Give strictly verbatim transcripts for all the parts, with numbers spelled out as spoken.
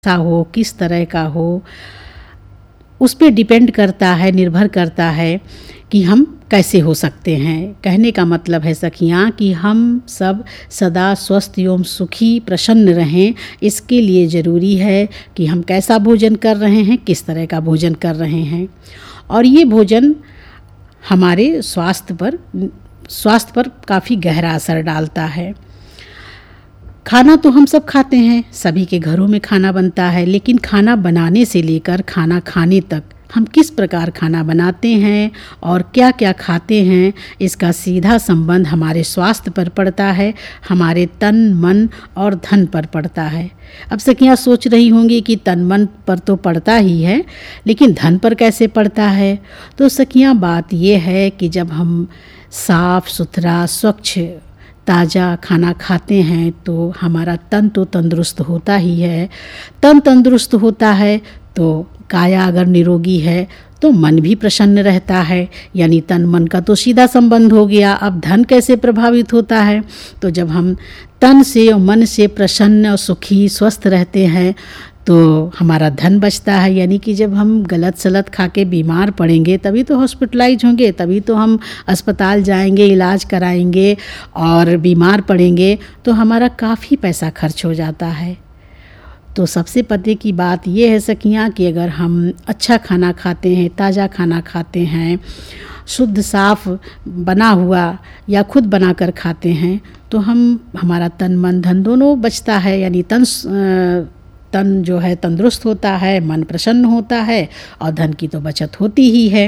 सा हो, किस तरह का हो, उस पे डिपेंड करता है, निर्भर करता है कि हम कैसे हो सकते हैं। कहने का मतलब है सखियाँ कि हम सब सदा स्वस्थ एवं सुखी प्रसन्न रहें। इसके लिए ज़रूरी है कि हम कैसा भोजन कर रहे हैं, किस तरह का भोजन कर रहे हैं, और ये भोजन हमारे स्वास्थ्य पर स्वास्थ्य पर काफ़ी गहरा असर डालता है। खाना तो हम सब खाते हैं, सभी के घरों में खाना बनता है, लेकिन खाना बनाने से लेकर खाना खाने तक हम किस प्रकार खाना बनाते हैं और क्या क्या खाते हैं, इसका सीधा संबंध हमारे स्वास्थ्य पर पड़ता है, हमारे तन मन और धन पर पड़ता है। अब सखियाँ सोच रही होंगी कि तन मन पर तो पड़ता ही है, लेकिन धन पर कैसे पड़ता है। तो सखियाँ बात ये है कि जब हम साफ सुथरा स्वच्छ ताज़ा खाना खाते हैं तो हमारा तन तो तंदुरुस्त होता ही है। तन तंदुरुस्त होता है तो काया अगर निरोगी है तो मन भी प्रसन्न रहता है, यानी तन मन का तो सीधा संबंध हो गया। अब धन कैसे प्रभावित होता है, तो जब हम तन से और मन से प्रसन्न और सुखी स्वस्थ रहते हैं तो हमारा धन बचता है। यानी कि जब हम गलत सलत खा के बीमार पड़ेंगे तभी तो हॉस्पिटलाइज होंगे, तभी तो हम अस्पताल जाएंगे, इलाज कराएंगे, और बीमार पड़ेंगे तो हमारा काफ़ी पैसा खर्च हो जाता है। तो सबसे पते की बात ये है सखियाँ कि अगर हम अच्छा खाना खाते हैं, ताज़ा खाना खाते हैं, शुद्ध साफ बना हुआ या खुद बनाकर खाते हैं तो हम हमारा तन मन धन दोनों बचता है। यानी तन तन जो है तंदुरुस्त होता है, मन प्रसन्न होता है और धन की तो बचत होती ही है।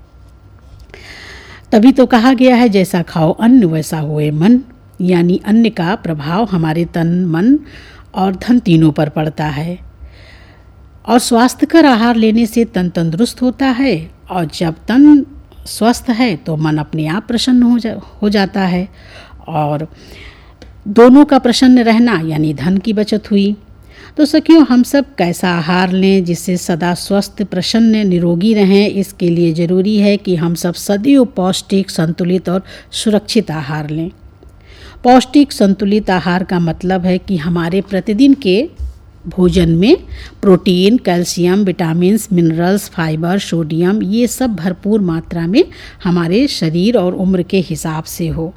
तभी तो कहा गया है जैसा खाओ अन्न वैसा होए मन, यानी अन्न का प्रभाव हमारे तन मन और धन तीनों पर पड़ता है। और स्वास्थ्यकर आहार लेने से तन तंदुरुस्त होता है, और जब तन स्वस्थ है तो मन अपने आप प्रसन्न हो जा हो जाता है, और दोनों का प्रसन्न रहना यानी धन की बचत हुई। तो सखियों, हम सब कैसा आहार लें जिससे सदा स्वस्थ प्रसन्न निरोगी रहें, इसके लिए ज़रूरी है कि हम सब सदैव पौष्टिक संतुलित और सुरक्षित आहार लें। पौष्टिक संतुलित आहार का मतलब है कि हमारे प्रतिदिन के भोजन में protein, calcium, vitamins, minerals, fibre, sodium ये सब भरपूर मात्रा में हमारे शरीर और उम्र के हिसाब से हो।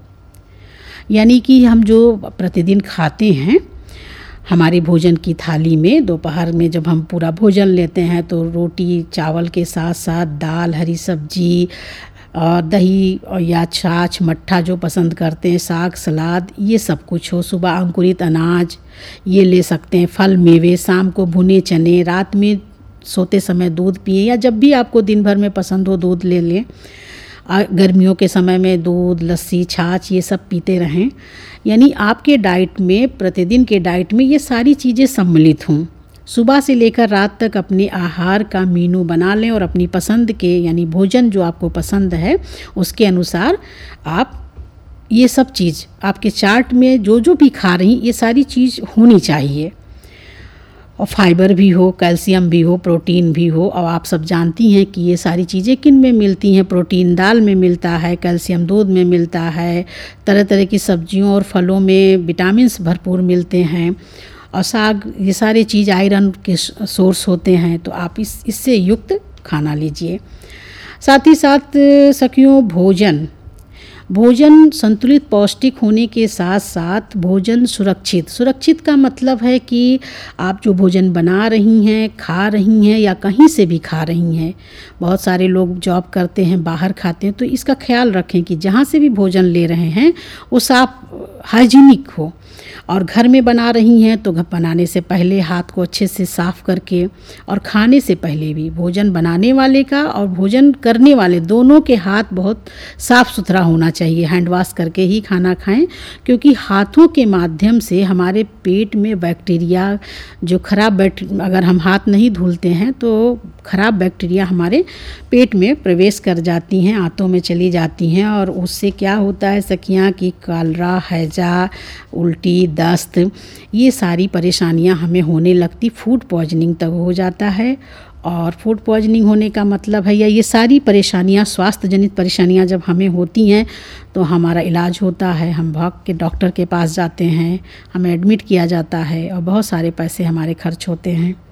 यानी कि हम जो प्रतिदिन खाते हैं, हमारी भोजन की थाली में दोपहर में जब हम पूरा भोजन लेते हैं तो रोटी चावल के साथ साथ दाल, हरी सब्जी और दही और या छाछ, मट्ठा जो पसंद करते हैं, साग, सलाद, ये सब कुछ हो। सुबह अंकुरित अनाज ये ले सकते हैं, फल मेवे, शाम को भुने चने, रात में सोते समय दूध पिए, या जब भी आपको दिन भर में पसंद हो दूध ले लें। गर्मियों के समय में दूध, लस्सी, छाछ ये सब पीते रहें। यानी आपके डाइट में, प्रतिदिन के डाइट में ये सारी चीज़ें सम्मिलित हों। सुबह से लेकर रात तक अपने आहार का मेनू बना लें और अपनी पसंद के, यानी भोजन जो आपको पसंद है उसके अनुसार आप ये सब चीज़ आपके चार्ट में जो जो भी खा रही ये सारी चीज़ होनी चाहिए। और फाइबर भी हो, कैल्शियम भी हो, प्रोटीन भी हो। और आप सब जानती हैं कि ये सारी चीज़ें किन में मिलती हैं। प्रोटीन दाल में मिलता है, कैल्शियम दूध में मिलता है, तरह तरह की सब्जियों और फलों में विटामिन्स भरपूर मिलते हैं, और साग, ये सारी चीज़ आयरन के सोर्स होते हैं। तो आप इस इससे युक्त खाना लीजिए। साथ ही साथ सखियों, भोजन भोजन संतुलित पौष्टिक होने के साथ साथ भोजन सुरक्षित सुरक्षित का मतलब है कि आप जो भोजन बना रही हैं, खा रही हैं, या कहीं से भी खा रही हैं। बहुत सारे लोग जॉब करते हैं, बाहर खाते हैं, तो इसका ख्याल रखें कि जहाँ से भी भोजन ले रहे हैं वो साफ हाइजीनिक हो। और घर में बना रही हैं तो घर बनाने से पहले हाथ को अच्छे से साफ़ करके, और खाने से पहले भी भोजन बनाने वाले का और भोजन करने वाले दोनों के हाथ बहुत साफ़ सुथरा होना चाहिए। हैंड वॉश करके ही खाना खाएं, क्योंकि हाथों के माध्यम से हमारे पेट में बैक्टीरिया जो खराब बैक्ट अगर हम हाथ नहीं धुलते हैं तो खराब बैक्टीरिया हमारे पेट में प्रवेश कर जाती हैं, आंतों में चली जाती हैं, और उससे क्या होता है सखियाँ कि कॉलरा, हैजा, उल्टी, दस्त, ये सारी परेशानियां हमें होने लगती, फूड पॉइजनिंग तक हो जाता है। और फूड पॉइजनिंग होने का मतलब है, या ये सारी परेशानियां, स्वास्थ्य जनित परेशानियां जब हमें होती हैं तो हमारा इलाज होता है, हम भाग के डॉक्टर के पास जाते हैं, हमें एडमिट किया जाता है और बहुत सारे पैसे हमारे खर्च होते हैं।